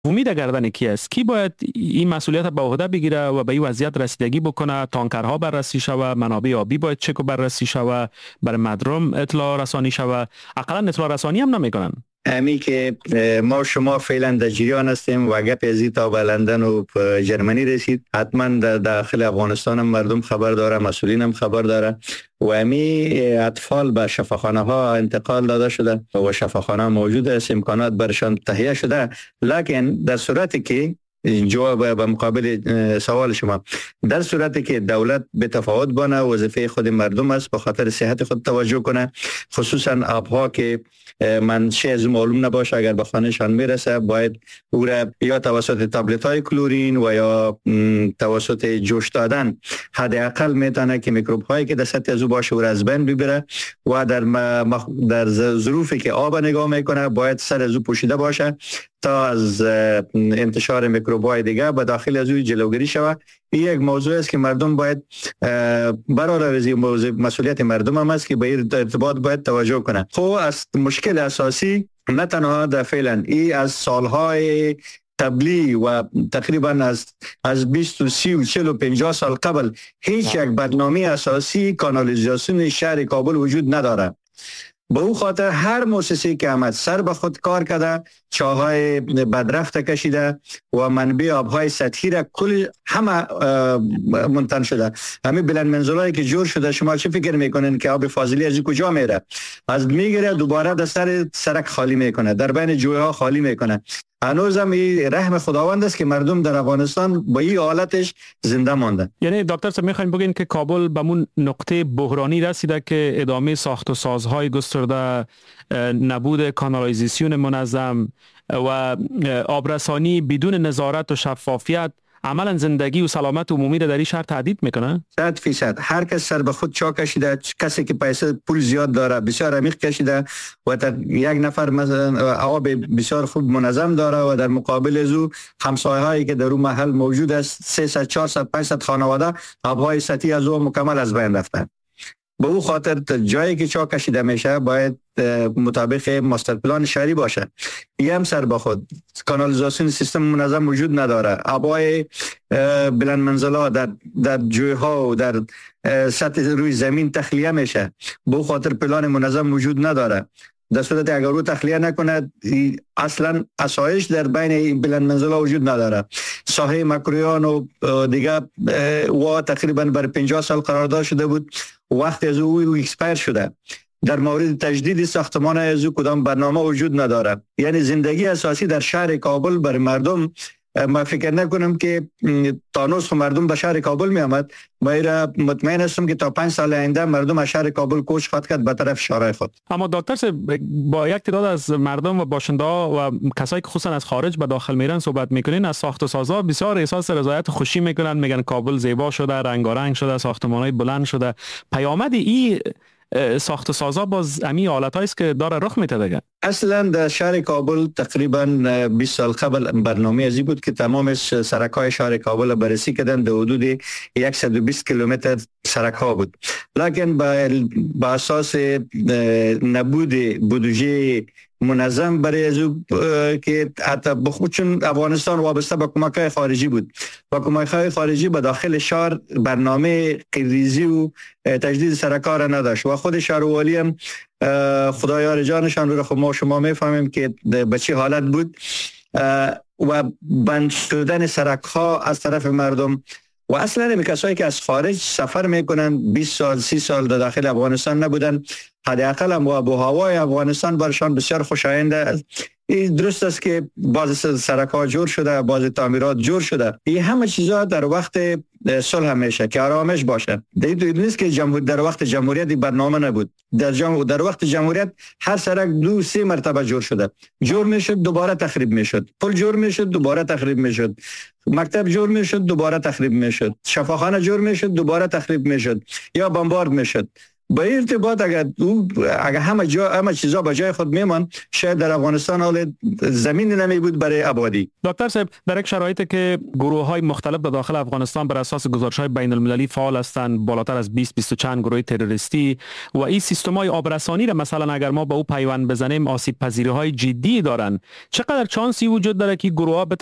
امید گردن کی است؟ کی باید این مسئولیت به عهده بگیره و به این وضعیت رسیدگی بکنه؟ تانکرها بررسی شوه، منابع آبی باید چک و بررسی شوه، برای مردم اطلاع رسانی شوه. اقلا اطلاع رسانی هم نمیکنن. امی که ما شما فعلا در جریان هستیم و گپ ازی تا به لندن و جرمنی رسید، حتما در داخل افغانستان هم مردم خبر داره، مسئولین هم خبر داره و امی اطفال به شفاخانه ها انتقال داده شده و شفاخانه موجود است، امکانات برشان تهیه شده. لکن در صورتی که جواب به مقابل سوال شما، در صورتی که دولت به تفاوت بانه، وظیفه خود مردم است به خاطر صحت خود توجه کنه، خصوصا آبها که منشأ از معلوم نباشه، اگر به خانهشان میرسه باید او را یا توسط تابلت های کلورین و یا توسط جوش دادن حداقل میتونه که میکروب هایی که در سطح از او باشه او را از بین ببره و در ظروفی که آب نگاه میکنه باید سر از او پوشیده باشه تا از انتشار میکروب های دیگه به داخل از او جلوگیری شود. این یک موضوع است که مردم باید برای مسئولیت مردم هم است که به این ارتباط باید توجه کنه. خب از مشکل اساسی نه تنها در فعلا ای از سالهای قبلی و تقریبا از 20 و 30 و 40 و 50 سال قبل هیچ یک برنامه اساسی کانالیزاسیون شهر کابل وجود نداره. به او خاطر هر مؤسسه که آمد سر به خود کار کرده، چاهای بدرفت کشیده و منبع آبهای سطحی را کل همه منتن شده. همه بلند منزلایی که جور شده، شما چه فکر میکنین که آب فاضلی از کجا میره؟ از میگیره دوباره در سر سرک خالی میکنه، در بین جویها خالی میکنه. هنوزم این رحم خداوند است که مردم در افغانستان با این حالتش زنده مانده. یعنی دکتر صاحب میخواین بگین که کابل به اون نقطه بحرانی رسیده که ادامه ساخت و سازهای گسترده، نبود کانالیزاسیون منظم و آبرسانی بدون نظارت و شفافیت عملا زندگی و سلامت عمومی را در این شهر تهدید میکنه؟ 100%. هر کس سر به خود چا کشیده، کسی که پیسه پول زیاد داره بسیار عمیق کشیده و یک نفر مثلا آب بسیار خوب منظم داره و در مقابل از او همسایه هایی که در اون محل موجود است 300 400 500 خانواده آبهای سطحی از او مکمل از بین رفتن. به او خاطر جایی که چا کشیده میشه باید مطابق ماستر پلان شهری باشه. این هم سر با خود کانالیزاسیون سیستم منظم وجود نداره. آبای بلند منزلا در جویها و در سطح روی زمین تخلیه میشه، به او خاطر پلان منظم وجود نداره. در صورت اگر او تخلیه نکنه اصلا اسایش در بین این بلند منزلا وجود نداره. ساحه مکرویان و دیگه و تقریبا بر 50 سال قرارداد شده بود، وقتی از او اکسپایر شده. در مورد تجدید ساختمان از او کدام برنامه وجود نداره. یعنی زندگی اساسی در شهر کابل برای مردم، ما فکر نکنم که تانوس مردم به شهر کابل می آمد. ما مطمئن هستم که تا 5 سال آینده مردم از شهر کابل کوچ خواهد کرد به طرف شهرهای خود. اما دکتر صاحب با یک تعداد از مردم و باشنده ها و کسایی که خصوصا از خارج به داخل میرن صحبت میکنین، از ساخت و سازا بسیار احساس رضایت و خوشی میکنن، میگن کابل زیبا شده، رنگارنگ شده، ساختمان‌های بلند شده. پیامد این ساخت و سازا باز امی حالتایی است که داره رخ میده دیگه. اصلا در شهر کابل تقریبا 20 سال قبل برنامه ازی بود که تمام سرک‌های شهر کابل بررسی کردن، در حدود 120 کیلومتر سرک ها بود. لکن با اساس نبود بودجه منظم برای از که حتی چون افغانستان وابسته به کمک‌های خارجی بود و کمک‌های خارجی به داخل شهر برنامه ریزی و تجدید سرک‌ها را نداشت و خود شهروالی هم خدایار جانشان رو خب ما شما میفهمیم که به چه حالت بود و بند شدن سرک‌ها از طرف مردم. و اصلا کسایی که از خارج سفر میکنن 20 سال 30 سال در داخل افغانستان نبودن، حداقل هم آب و هوای افغانستان برشان بسیار خوشایند. این درست است که بعض سرک‌ها جور شده، بعض تعمیرات جور شده. این همه چیزا در وقت صلح میشه که آرامش باشه. دیگه نیست که در وقت جمهوریت برنامه نبود. در وقت جمهوریت هر سرک 2-3 مرتبه جور شده، جور میشد دوباره تخریب میشد، پل جور میشد دوباره تخریب میشد، مکتب جور میشد دوباره تخریب میشد، شفاخانه جور میشد دوباره تخریب میشد یا بمبارد میشد. با ارتباط اگر همه چیزا به جای خود میمان، شاید در افغانستان حال زمین نمی بود برای آبادی. دکتر صاحب، در یک شرایطی که گروه‌های مختلف در داخل افغانستان بر اساس گزارش‌های بین‌المللی فعال هستند، بالاتر از 20 چند گروه تروریستی و این سیستم‌های آبرسانی را مثلا اگر ما به او پیوند بزنیم آسیب پذیری‌های جدی دارند، چقدر چانسی وجود داره که گروه‌ها